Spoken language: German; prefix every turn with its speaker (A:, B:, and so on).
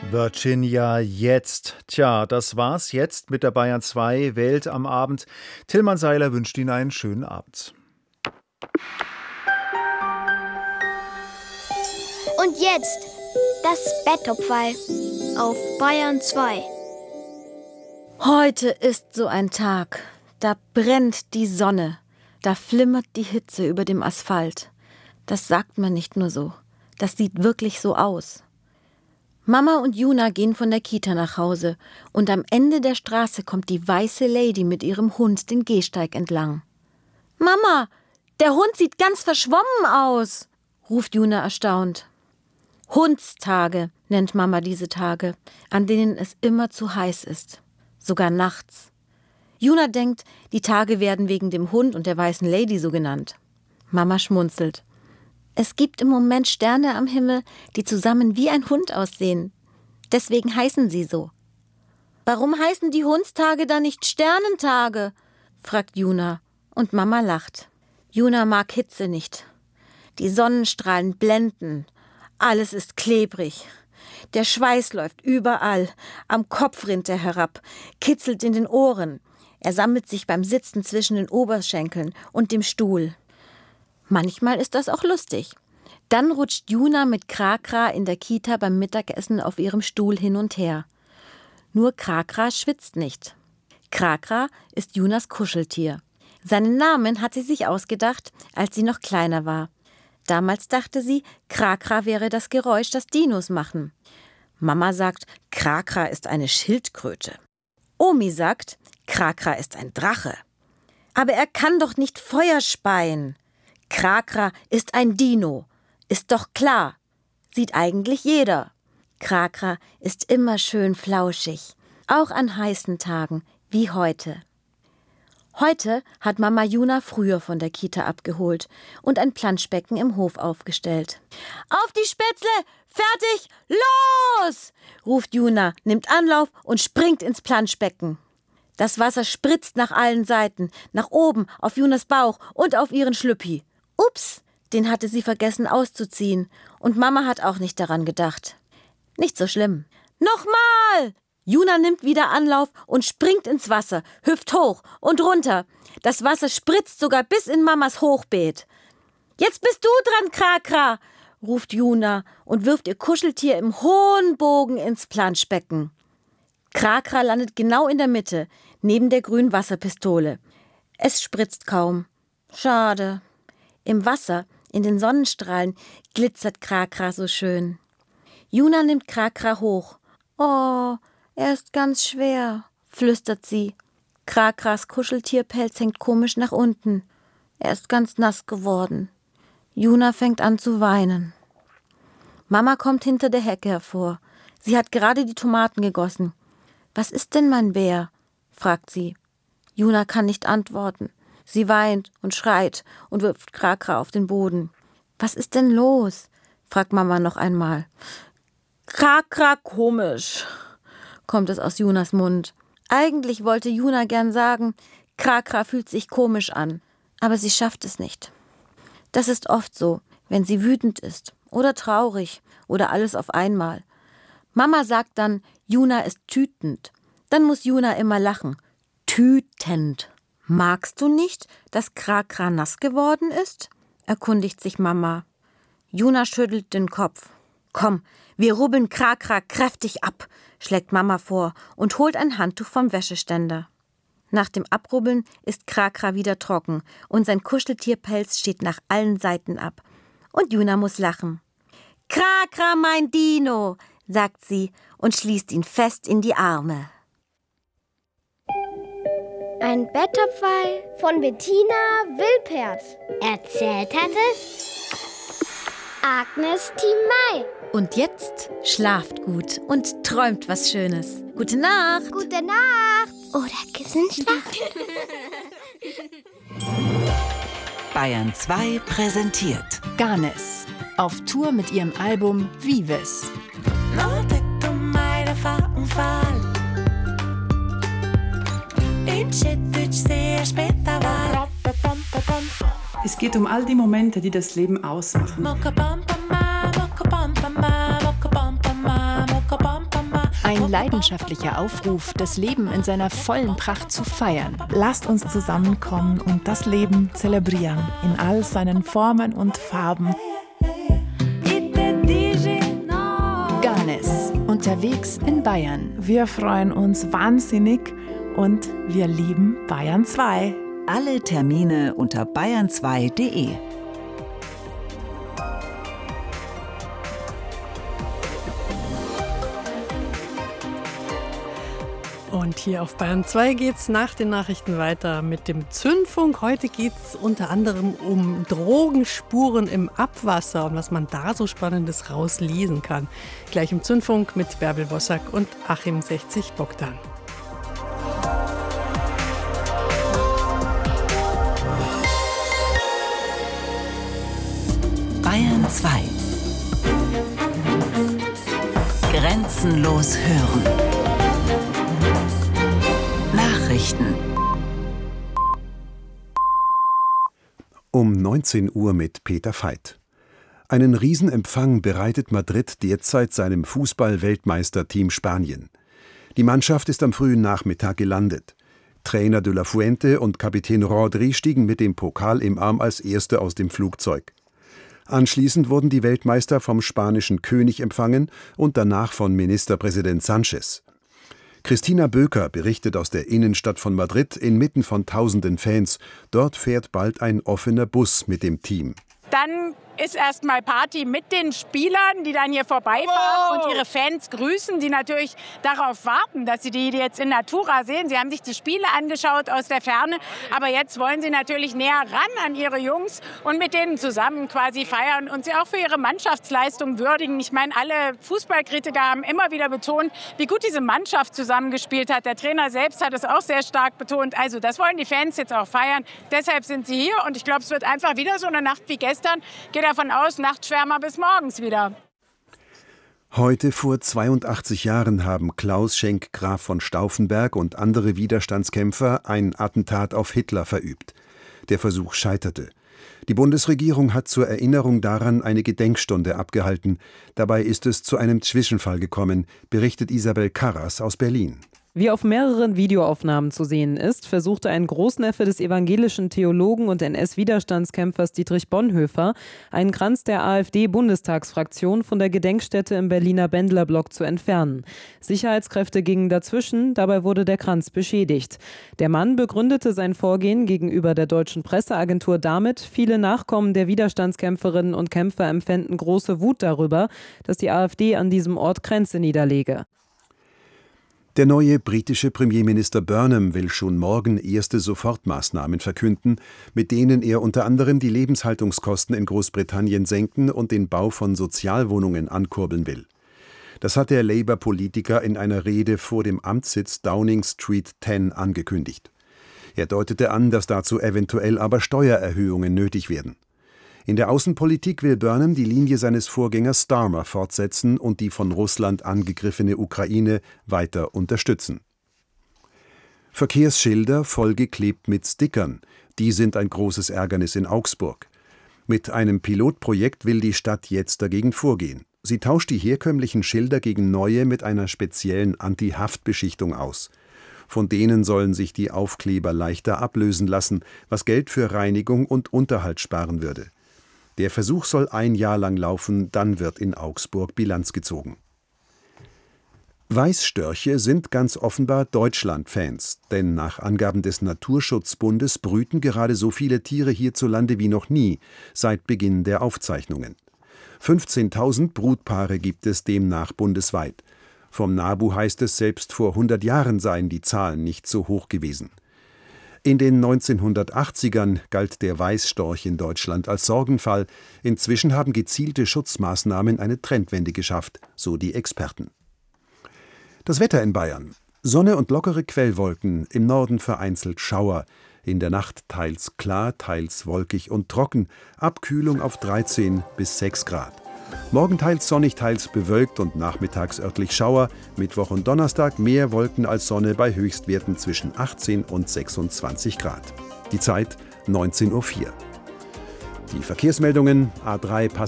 A: Virginia jetzt. Tja, das war's jetzt mit der Bayern 2 Welt am Abend. Tillmann Seiler wünscht Ihnen einen schönen Abend.
B: Und jetzt das Bettopferl auf Bayern 2.
C: Heute ist so ein Tag. Da brennt die Sonne. Da flimmert die Hitze über dem Asphalt. Das sagt man nicht nur so. Das sieht wirklich so aus. Mama und Juna gehen von der Kita nach Hause und am Ende der Straße kommt die weiße Lady mit ihrem Hund den Gehsteig entlang. »Mama, der Hund sieht ganz verschwommen aus«, ruft Juna erstaunt. Hundstage nennt Mama diese Tage, an denen es immer zu heiß ist, sogar nachts. Juna denkt, die Tage werden wegen dem Hund und der weißen Lady so genannt. Mama schmunzelt. Es gibt im Moment Sterne am Himmel, die zusammen wie ein Hund aussehen. Deswegen heißen sie so. Warum heißen die Hundstage dann nicht Sternentage? Fragt Juna und Mama lacht. Juna mag Hitze nicht. Die Sonnenstrahlen blenden. Alles ist klebrig. Der Schweiß läuft überall. Am Kopf rinnt er herab, kitzelt in den Ohren. Er sammelt sich beim Sitzen zwischen den Oberschenkeln und dem Stuhl. Manchmal ist das auch lustig. Dann rutscht Juna mit Krakra in der Kita beim Mittagessen auf ihrem Stuhl hin und her. Nur Krakra schwitzt nicht. Krakra ist Junas Kuscheltier. Seinen Namen hat sie sich ausgedacht, als sie noch kleiner war. Damals dachte sie, Krakra wäre das Geräusch, das Dinos machen. Mama sagt, Krakra ist eine Schildkröte. Omi sagt, Krakra ist ein Drache. Aber er kann doch nicht Feuer speien. Krakra ist ein Dino. Ist doch klar. Sieht eigentlich jeder. Krakra ist immer schön flauschig. Auch an heißen Tagen, wie heute. Heute hat Mama Juna früher von der Kita abgeholt und ein Planschbecken im Hof aufgestellt. »Auf die Spätzle! Fertig! Los!« ruft Juna, nimmt Anlauf und springt ins Planschbecken. Das Wasser spritzt nach allen Seiten, nach oben, auf Junas Bauch und auf ihren Schlüppi. Ups, den hatte sie vergessen auszuziehen und Mama hat auch nicht daran gedacht. Nicht so schlimm. Nochmal! Juna nimmt wieder Anlauf und springt ins Wasser, hüpft hoch und runter. Das Wasser spritzt sogar bis in Mamas Hochbeet. »Jetzt bist du dran, Krakra«, ruft Juna und wirft ihr Kuscheltier im hohen Bogen ins Planschbecken. Krakra landet genau in der Mitte, neben der grünen Wasserpistole. Es spritzt kaum. Schade. Im Wasser, in den Sonnenstrahlen, glitzert Krakra so schön. Juna nimmt Krakra hoch. »Oh, er ist ganz schwer«, flüstert sie. Krakras Kuscheltierpelz hängt komisch nach unten. Er ist ganz nass geworden. Juna fängt an zu weinen. Mama kommt hinter der Hecke hervor. Sie hat gerade die Tomaten gegossen. »Was ist denn, mein Bär?« fragt sie. Juna kann nicht antworten. Sie weint und schreit und wirft Krakra auf den Boden. »Was ist denn los?« fragt Mama noch einmal. »Krakra komisch«, kommt es aus Junas Mund. Eigentlich wollte Juna gern sagen, Krakra fühlt sich komisch an, aber sie schafft es nicht. Das ist oft so, wenn sie wütend ist oder traurig oder alles auf einmal. Mama sagt dann, Juna ist tütend. Dann muss Juna immer lachen. Tütend. »Magst du nicht, dass Krakra nass geworden ist?« erkundigt sich Mama. Juna schüttelt den Kopf. »Komm, wir rubbeln Krakra kräftig ab«, schlägt Mama vor und holt ein Handtuch vom Wäscheständer. Nach dem Abrubbeln ist Krakra wieder trocken und sein Kuscheltierpelz steht nach allen Seiten ab. Und Juna muss lachen. »Krakra, mein Dino«, sagt sie und schließt ihn fest in die Arme.
B: Ein Bettopferl von Bettina Wilpert. Erzählt hat es Agnes Thimay.
C: Und jetzt schlaft gut und träumt was Schönes. Gute Nacht.
B: Gute Nacht. Oder Kissenschlaf.
D: Bayern 2 präsentiert
E: Ganes auf Tour mit ihrem Album Vives.
F: Es geht um all die Momente, die das Leben ausmachen.
E: Ein leidenschaftlicher Aufruf, das Leben in seiner vollen Pracht zu feiern.
G: Lasst uns zusammenkommen und das Leben zelebrieren in all seinen Formen und Farben.
E: Ganes, unterwegs in Bayern.
G: Wir freuen uns wahnsinnig und wir lieben Bayern 2.
D: Alle Termine unter bayern2.de.
H: Und hier auf Bayern 2 geht's nach den Nachrichten weiter mit dem Zündfunk. Heute geht's unter anderem um Drogenspuren im Abwasser und was man da so Spannendes rauslesen kann. Gleich im Zündfunk mit Bärbel Wossack und Achim 60 Bogdan.
D: Bayern 2. Grenzenlos hören. Nachrichten.
I: Um 19 Uhr mit Peter Veit. Einen Riesenempfang bereitet Madrid derzeit seinem Fußball-Weltmeisterteam Spanien. Die Mannschaft ist am frühen Nachmittag gelandet. Trainer de la Fuente und Kapitän Rodri stiegen mit dem Pokal im Arm als Erste aus dem Flugzeug. Anschließend wurden die Weltmeister vom spanischen König empfangen und danach von Ministerpräsident Sánchez. Christina Böker berichtet aus der Innenstadt von Madrid inmitten von tausenden Fans. Dort fährt bald ein offener Bus mit dem Team.
J: Dann ist erstmal Party mit den Spielern, die dann hier vorbeifahren und ihre Fans grüßen, die natürlich darauf warten, dass sie die jetzt in Natura sehen. Sie haben sich die Spiele angeschaut aus der Ferne, aber jetzt wollen sie natürlich näher ran an ihre Jungs und mit denen zusammen quasi feiern und sie auch für ihre Mannschaftsleistung würdigen. Ich meine, alle Fußballkritiker haben immer wieder betont, wie gut diese Mannschaft zusammengespielt hat. Der Trainer selbst hat es auch sehr stark betont. Also das wollen die Fans jetzt auch feiern. Deshalb sind sie hier und ich glaube, es wird einfach wieder so eine Nacht wie gestern. Geht davon aus, Nachtschwärmer bis morgens wieder.
I: Heute vor 82 Jahren haben Klaus Schenk Graf von Stauffenberg und andere Widerstandskämpfer ein Attentat auf Hitler verübt. Der Versuch scheiterte. Die Bundesregierung hat zur Erinnerung daran eine Gedenkstunde abgehalten. Dabei ist es zu einem Zwischenfall gekommen, berichtet Isabel Karras aus Berlin.
K: Wie auf mehreren Videoaufnahmen zu sehen ist, versuchte ein Großneffe des evangelischen Theologen und NS-Widerstandskämpfers Dietrich Bonhoeffer, einen Kranz der AfD-Bundestagsfraktion von der Gedenkstätte im Berliner Bendlerblock zu entfernen. Sicherheitskräfte gingen dazwischen, dabei wurde der Kranz beschädigt. Der Mann begründete sein Vorgehen gegenüber der deutschen Presseagentur damit, viele Nachkommen der Widerstandskämpferinnen und Kämpfer empfänden große Wut darüber, dass die AfD an diesem Ort Kränze niederlege.
I: Der neue britische Premierminister Burnham will schon morgen erste Sofortmaßnahmen verkünden, mit denen er unter anderem die Lebenshaltungskosten in Großbritannien senken und den Bau von Sozialwohnungen ankurbeln will. Das hat der Labour-Politiker in einer Rede vor dem Amtssitz Downing Street 10 angekündigt. Er deutete an, dass dazu eventuell aber Steuererhöhungen nötig werden. In der Außenpolitik will Burnham die Linie seines Vorgängers Starmer fortsetzen und die von Russland angegriffene Ukraine weiter unterstützen. Verkehrsschilder vollgeklebt mit Stickern, die sind ein großes Ärgernis in Augsburg. Mit einem Pilotprojekt will die Stadt jetzt dagegen vorgehen. Sie tauscht die herkömmlichen Schilder gegen neue mit einer speziellen Anti-Haftbeschichtung aus. Von denen sollen sich die Aufkleber leichter ablösen lassen, was Geld für Reinigung und Unterhalt sparen würde. Der Versuch soll ein Jahr lang laufen, dann wird in Augsburg Bilanz gezogen. Weißstörche sind ganz offenbar Deutschland-Fans, denn nach Angaben des Naturschutzbundes brüten gerade so viele Tiere hierzulande wie noch nie, seit Beginn der Aufzeichnungen. 15.000 Brutpaare gibt es demnach bundesweit. Vom NABU heißt es, selbst vor 100 Jahren seien die Zahlen nicht so hoch gewesen. In den 1980ern galt der Weißstorch in Deutschland als Sorgenfall. Inzwischen haben gezielte Schutzmaßnahmen eine Trendwende geschafft, so die Experten. Das Wetter in Bayern. Sonne und lockere Quellwolken, im Norden vereinzelt Schauer. In der Nacht teils klar, teils wolkig und trocken. Abkühlung auf 13 bis 6 Grad. Morgen teils sonnig, teils bewölkt und nachmittags örtlich Schauer. Mittwoch und Donnerstag mehr Wolken als Sonne bei Höchstwerten zwischen 18 und 26 Grad. Die Zeit 19:04 Uhr. Die Verkehrsmeldungen: A3